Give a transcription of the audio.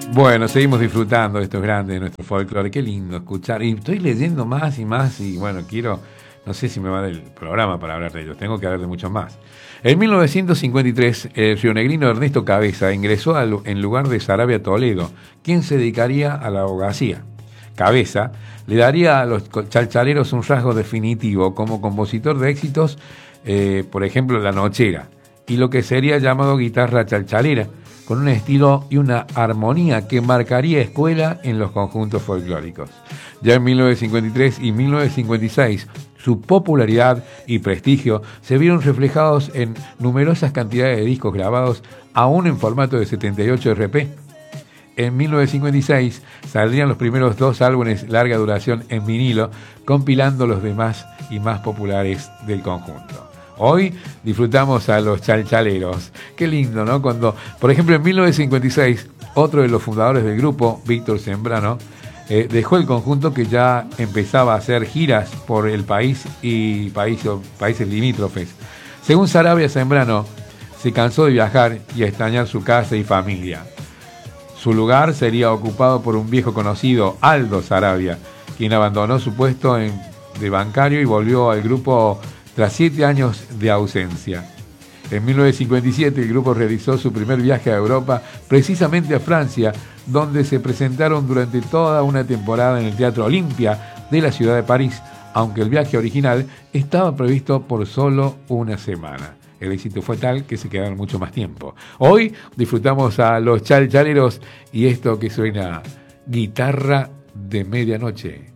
Bueno, seguimos disfrutando de estos grandes de nuestro folclore. Qué lindo escuchar. Y estoy leyendo más y más y bueno, no sé si me va a dar el programa para hablar de ellos. Tengo que hablar de muchos más. En 1953, el rionegrino Ernesto Cabeza ingresó en lugar de Saravia Toledo, quien se dedicaría a la abogacía. Cabeza le daría a los chalchaleros un rasgo definitivo como compositor de éxitos, por ejemplo, La Nochera, y lo que sería llamado guitarra chalchalera, con un estilo y una armonía que marcaría escuela en los conjuntos folclóricos. Ya en 1953 y 1956, su popularidad y prestigio se vieron reflejados en numerosas cantidades de discos grabados, aún en formato de 78 RP. En 1956 saldrían los primeros 2 álbumes larga duración en vinilo, compilando los demás y más populares del conjunto. Hoy disfrutamos a los chalchaleros. Qué lindo, ¿no? Cuando, por ejemplo, en 1956, otro de los fundadores del grupo, Víctor Sembrano, dejó el conjunto, que ya empezaba a hacer giras por el país y países limítrofes. Según Saravia, Sembrano se cansó de viajar y a extrañar su casa y familia. Su lugar sería ocupado por un viejo conocido, Aldo Saravia, quien abandonó su puesto de bancario y volvió al grupo tras 7 años de ausencia. En 1957 el grupo realizó su primer viaje a Europa, precisamente a Francia, donde se presentaron durante toda una temporada en el Teatro Olimpia de la ciudad de París, aunque el viaje original estaba previsto por solo una semana. El éxito fue tal que se quedaron mucho más tiempo. Hoy disfrutamos a los chalchaleros y esto que suena, Guitarra de Medianoche.